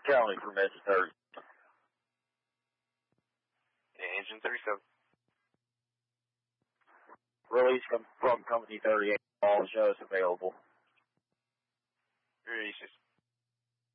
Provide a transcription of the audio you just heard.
County from Engine 30. Yeah, Engine 37. Release from Company 38. All shows